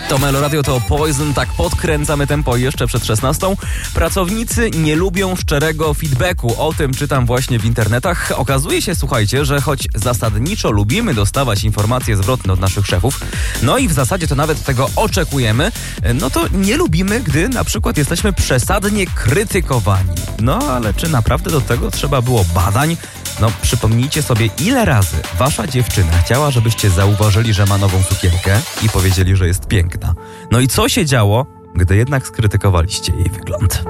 To Melo Radio, to Poison, tak podkręcamy tempo jeszcze przed 16. Pracownicy nie lubią szczerego feedbacku. O tym czytam właśnie w internetach. Okazuje się, słuchajcie, że choć zasadniczo lubimy dostawać informacje zwrotne od naszych szefów, no i w zasadzie to nawet tego oczekujemy, no to nie lubimy, gdy na przykład jesteśmy przesadnie krytykowani. No ale czy naprawdę do tego trzeba było badań? No przypomnijcie sobie, ile razy wasza dziewczyna chciała, żebyście zauważyli, że ma nową sukienkę i powiedzieli, że jest piękna. No i co się działo, gdy jednak skrytykowaliście jej wygląd?